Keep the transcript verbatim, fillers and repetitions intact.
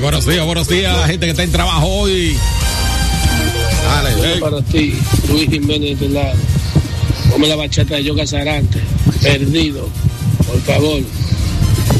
Buenos días, buenos días a la gente que está en trabajo hoy. Dale, hey. Para ti, Luis Jiménez de lado. Ponme la bachata de Yoga Sarante. Perdido, por favor.